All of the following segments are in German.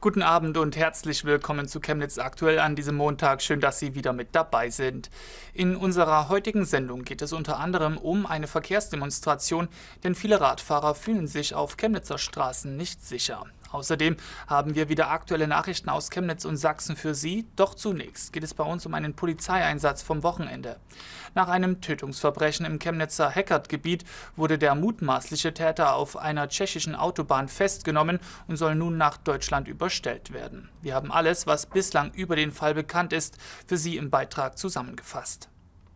Guten Abend und herzlich willkommen zu Chemnitz aktuell an diesem Montag. Schön, dass Sie wieder mit dabei sind. In unserer heutigen Sendung geht es unter anderem um eine Verkehrsdemonstration, denn viele Radfahrer fühlen sich auf Chemnitzer Straßen nicht sicher. Außerdem haben wir wieder aktuelle Nachrichten aus Chemnitz und Sachsen für Sie. Doch zunächst geht es bei uns um einen Polizeieinsatz vom Wochenende. Nach einem Tötungsverbrechen im Chemnitzer Heckert-Gebiet wurde der mutmaßliche Täter auf einer tschechischen Autobahn festgenommen und soll nun nach Deutschland überstellt werden. Wir haben alles, was bislang über den Fall bekannt ist, für Sie im Beitrag zusammengefasst.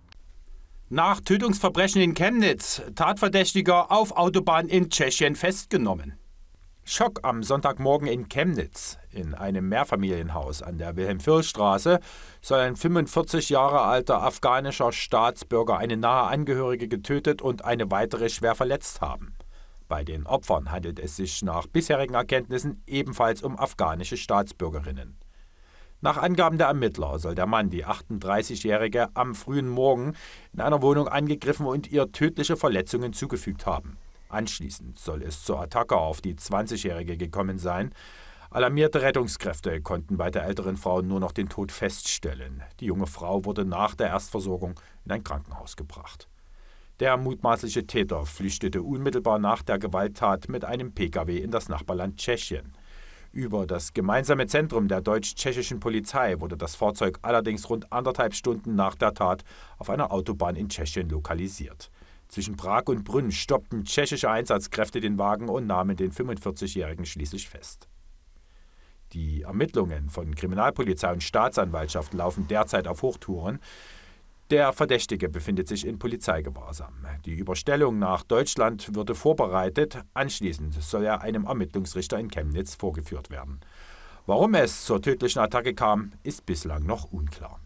Nach Tötungsverbrechen in Chemnitz, Tatverdächtiger auf Autobahn in Tschechien festgenommen. Schock am Sonntagmorgen in Chemnitz. In einem Mehrfamilienhaus an der Wilhelm-Firl-Straße soll ein 45 Jahre alter afghanischer Staatsbürger eine nahe Angehörige getötet und eine weitere schwer verletzt haben. Bei den Opfern handelt es sich nach bisherigen Erkenntnissen ebenfalls um afghanische Staatsbürgerinnen. Nach Angaben der Ermittler soll der Mann die 38-Jährige am frühen Morgen in einer Wohnung angegriffen und ihr tödliche Verletzungen zugefügt haben. Anschließend soll es zur Attacke auf die 20-Jährige gekommen sein. Alarmierte Rettungskräfte konnten bei der älteren Frau nur noch den Tod feststellen. Die junge Frau wurde nach der Erstversorgung in ein Krankenhaus gebracht. Der mutmaßliche Täter flüchtete unmittelbar nach der Gewalttat mit einem Pkw in das Nachbarland Tschechien. Über das gemeinsame Zentrum der deutsch-tschechischen Polizei wurde das Fahrzeug allerdings rund 1,5 Stunden nach der Tat auf einer Autobahn in Tschechien lokalisiert. Zwischen Prag und Brünn stoppten tschechische Einsatzkräfte den Wagen und nahmen den 45-Jährigen schließlich fest. Die Ermittlungen von Kriminalpolizei und Staatsanwaltschaft laufen derzeit auf Hochtouren. Der Verdächtige befindet sich in Polizeigewahrsam. Die Überstellung nach Deutschland würde vorbereitet. Anschließend soll er einem Ermittlungsrichter in Chemnitz vorgeführt werden. Warum es zur tödlichen Attacke kam, ist bislang noch unklar.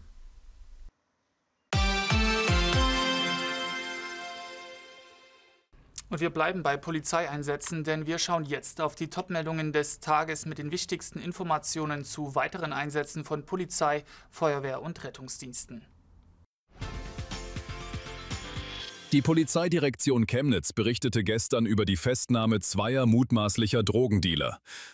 Und wir bleiben bei Polizeieinsätzen, denn wir schauen jetzt auf die Top-Meldungen des Tages mit den wichtigsten Informationen zu weiteren Einsätzen von Polizei, Feuerwehr und Rettungsdiensten. Die Polizeidirektion Chemnitz berichtete gestern über die Festnahme zweier mutmaßlicher Drogendealer.